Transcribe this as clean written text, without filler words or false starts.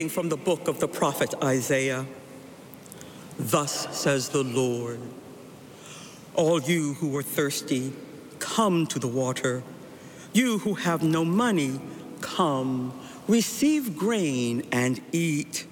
From the book of the prophet Isaiah. Thus says the Lord, all you who are thirsty, come to the water. You who have no money, come, receive grain and eat.